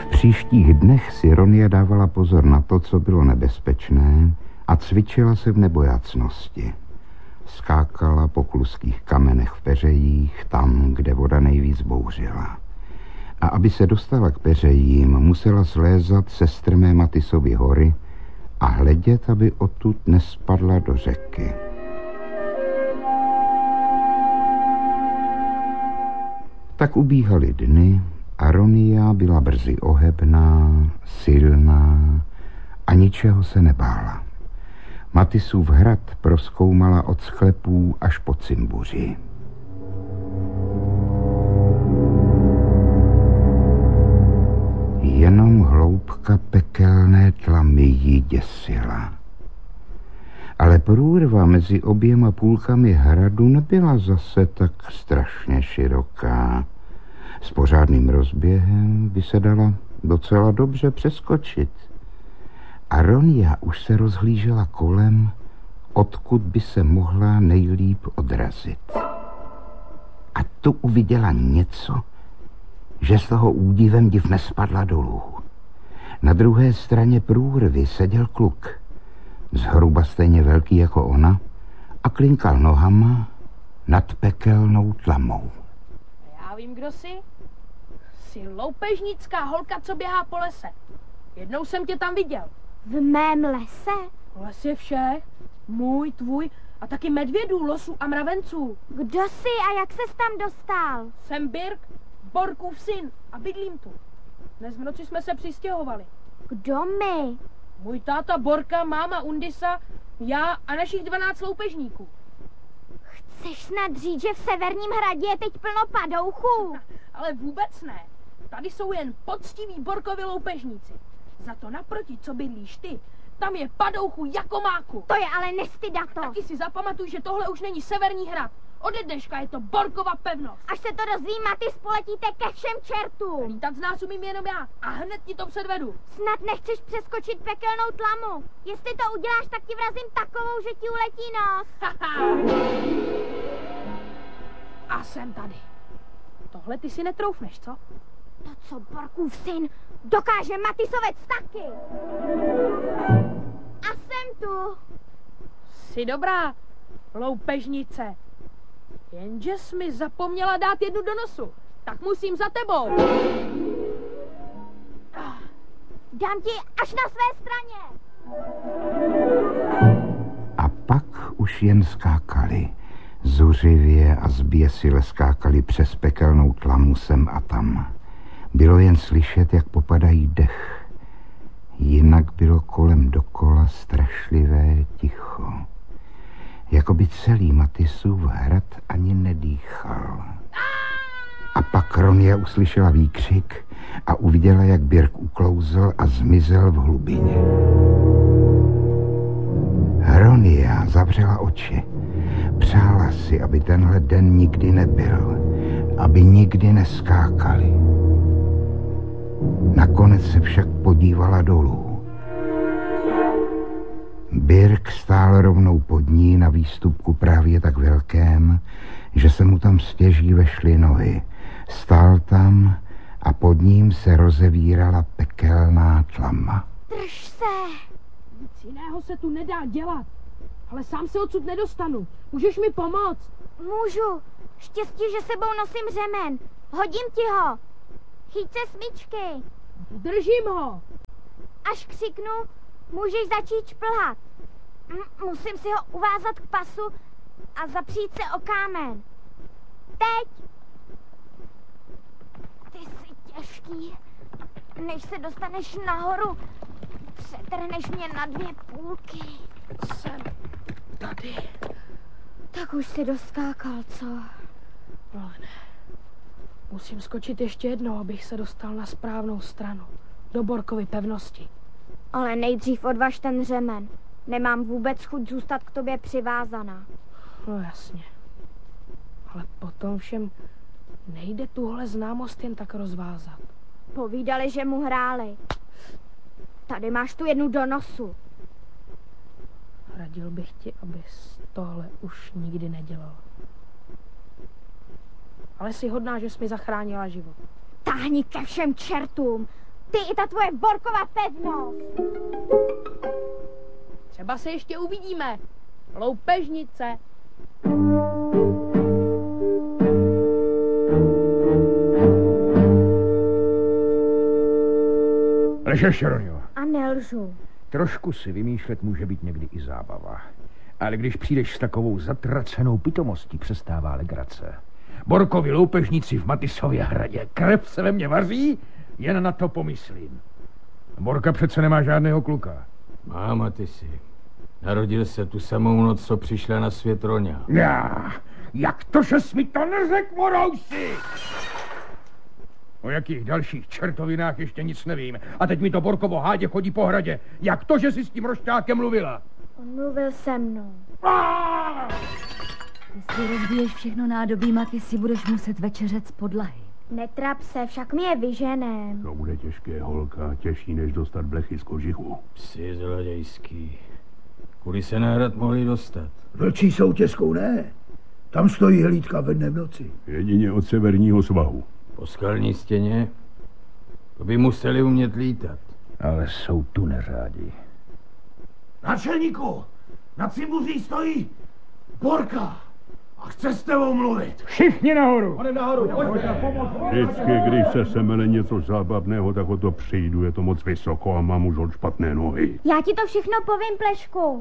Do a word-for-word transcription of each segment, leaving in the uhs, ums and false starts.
V příštích dnech si Ronja dávala pozor na to, co bylo nebezpečné, a cvičila se v nebojacnosti. Skákala po kluských kamenech v peřejích, tam, kde voda nejvíc bouřila. A aby se dostala k peřejím, musela slézat se strmé Matysovy hory a hledět, aby odtud nespadla do řeky. Tak ubíhaly dny a Ronja byla brzy ohebná, silná a ničeho se nebála. Matysův hrad prozkoumala od sklepů až po cimbuři. Jenom hloubka pekelné tlamy jí děsila. Ale průrva mezi oběma půlkami hradu nebyla zase tak strašně široká. S pořádným rozběhem by se dala docela dobře přeskočit. A Ronja už se rozhlížela kolem, odkud by se mohla nejlíp odrazit. A tu uviděla něco, že z toho údivem div nespadla dolů. Na druhé straně průrvy seděl kluk, zhruba stejně velký jako ona, a klinkal nohama nad pekelnou tlamou. Já vím, kdo jsi. Jsi loupežnická holka, co běhá po lese. Jednou jsem tě tam viděl. V mém lese? Les je všech. Můj, tvůj a taky medvědů, losů a mravenců. Kdo jsi a jak ses tam dostal? Jsem Birk, Borkův syn a bydlím tu. Dnes v noci jsme se přistěhovali. Kdo my? Můj táta Borka, máma Undisa, já a našich dvanáct loupežníků. Chceš snad říct, že v Severním hradě je teď plno padouchů? Ale vůbec ne. Tady jsou jen poctiví Borkovi loupežníci. Za to naproti, co bydlíš ty, tam je padouchů jako máku. To je ale nestydato. Taky si zapamatuj, že tohle už není Severní hrad. Ode dneška je to Borkova pevnost. Až se to dozví Matys, poletíte ke všem čertům. Lítat z nás umím jenom já a hned ti to předvedu. Snad nechceš přeskočit pekelnou tlamu. Jestli to uděláš, tak ti vrazím takovou, že ti uletí nos. A jsem tady. Tohle ty si netroufneš, co? To, co Borkův syn dokáže Matysovec taky. A jsem tu. Jsi dobrá, loupežnice. Jenže jsi mi zapomněla dát jednu do nosu. Tak musím za tebou. Dám ti až na své straně. A pak už jen skákali. Zuřivě a zběsile skákali přes pekelnou tlamu sem a tam. Bylo jen slyšet, jak popadají dech. Jinak bylo kolem dokola strašlivé ticho. Jakoby celý Matysův hrad ani nedýchal. A pak Ronja uslyšela výkřik a uviděla, jak Birk uklouzl a zmizel v hlubině. Ronja zavřela oči. Přála si, aby tenhle den nikdy nebyl, aby nikdy neskákali. Nakonec se však podívala dolů. Birk stál rovnou pod ní na výstupku právě tak velkém, že se mu tam stěží vešly nohy. Stál tam a pod ním se rozevírala pekelná tlama. Drž se! Nic jiného se tu nedá dělat. Ale sám se odsud nedostanu. Můžeš mi pomoct? Můžu. Štěstí, že sebou nosím řemen. Hodím ti ho. Chyť se smyčky. Držím ho. Až křiknu, můžeš začít šplhat. M- musím si ho uvázat k pasu a zapřít se o kámen. Teď! Ty jsi těžký. Než se dostaneš nahoru, přetrhneš mě na dvě půlky. Jsem tady. Tak už si doskákal, co? Ale ne. Musím skočit ještě jednou, abych se dostal na správnou stranu. Do Borkovy pevnosti. Ale nejdřív odvaž ten řemen. Nemám vůbec chuť zůstat k tobě přivázaná. No jasně. Ale potom všem nejde tuhle známost jen tak rozvázat. Povídali, že mu hráli. Tady máš tu jednu do nosu. Radil bych ti, abys tohle už nikdy nedělal. Ale jsi hodná, že jsi mi zachránila život. Táhni ke všem čertům. Ty i ta tvoje Borkova pevnost. Třeba se ještě uvidíme. Loupežnice. Lžeš, Ronio. A nelžu. Trošku si vymýšlet může být někdy i zábava. Ale když přijdeš s takovou zatracenou pitomostí, přestává legrace. Borkovi loupežníci v Matisově hradě. Krev se ve mně vaří, jen na to pomyslím. Borka přece nemá žádného kluka. Má, Matisi. Narodil se tu samou noc, co přišla na svět Roňa. Já, jak to, že jsi mi to neřekl, Morousi? O jakých dalších čertovinách ještě nic nevím. A teď mi to Borkovo hádě chodí po hradě. Jak to, že jsi s tím rošťákem mluvila? On mluvil se mnou. Ah! Jestli rozbiješ všechno nádobí, Maty, si budeš muset večeřet z podlahy. Netrap se, však mi je vyženem. To bude těžké, holka. Těžší, než dostat blechy z kožichu. Psi zlodějský. Kudy se na hrad mohli dostat? Vlčí soutězkou ne. Tam stojí hlídka ve dne v noci. Jedině od severního svahu. Po skalní stěně? To by museli umět lítat. Ale jsou tu neřádi. Náčelníku, na cimbuří stojí Borka a chce s tebou mluvit. Všichni nahoru! Vždycky, když se semele něco zábavného, tak o to přijdu. Je to moc vysoko a mám už od špatné nohy. Já ti to všechno povím, Plešku.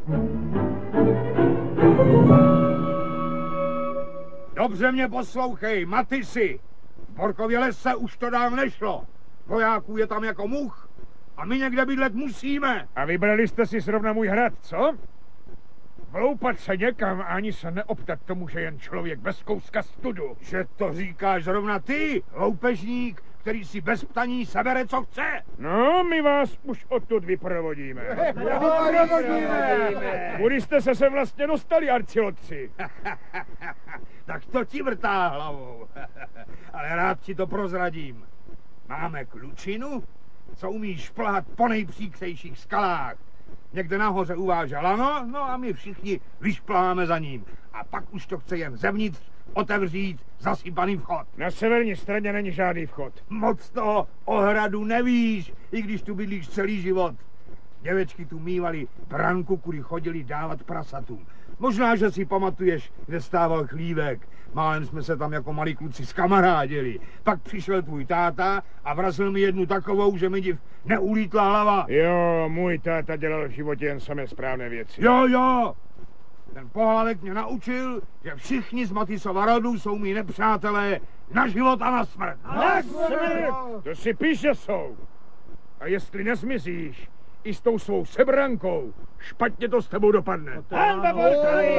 Dobře mě poslouchej, Matisi. V Borkově lese už to dál nešlo. Vojáků je tam jako much a my někde bydlet musíme. A vybrali jste si zrovna můj hrad, co? Vloupat se někam ani se neoptat, to může jen člověk bez kouska studu. Že to říkáš zrovna ty, loupežník, který si bez ptaní sebere, co chce. No, my vás už odtud vyprovodíme. Kudy jste se se vlastně dostali, arciotci? Tak to ti vrtá hlavou. Ale rád ti to prozradím. Máme klučinu, co umí šplhat po nejpříkřejších skalách. Někde nahoře uváže lano, no a my všichni vyšpláme za ním. A pak už to chce jen zevnitř otevřít zasypaný vchod. Na severní straně není žádný vchod. Moc toho o hradu nevíš, i když tu bydlíš celý život. Děvečky tu mívali branku, kudy chodili dávat prasatům. Možná, že si pamatuješ, kde stával chlívek. Málem jsme se tam jako malí kluci skamarádili. Pak přišel tvůj táta a vrazil mi jednu takovou, že mi div neulítla hlava. Jo, můj táta dělal v životě jen samé správné věci. Jo, jo. Ten pohlavek mě naučil, že všichni z Matisova rodu jsou mý nepřátelé na život a na smrt. Na smrt! To si píše jsou. A jestli nezmizíš i s tou svou sebrankou, špatně to s tebou dopadne. Hanba Borkovi!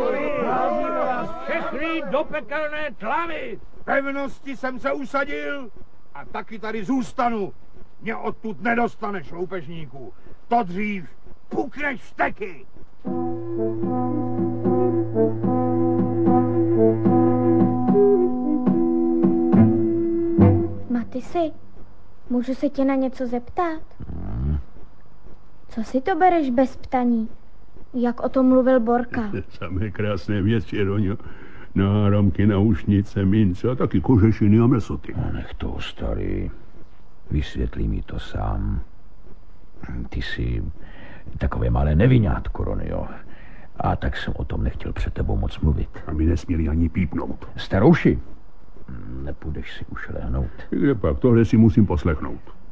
Všechny do pekelné tlavy! Pevnosti jsem se usadil a taky tady zůstanu. Mě odtud nedostaneš, loupežníku. To dřív pukneš vsteky. Matisi, můžu se tě na něco zeptat? Co si to bereš bez ptaní? Jak o tom mluvil Borka? Samé krásné věci, Roňo. Náramky, naušnice, mince a taky kožešiny a mesoty. No, nech to, starý. Vysvětlí mi to sám. Ty jsi takové malé nevinátko, Ronio. A tak jsem o tom nechtěl před tebou moc mluvit. A my nesměli ani pípnout. Starouši, nepůjdeš si už lehnout. Kde pak? Tohle si musím poslechnout.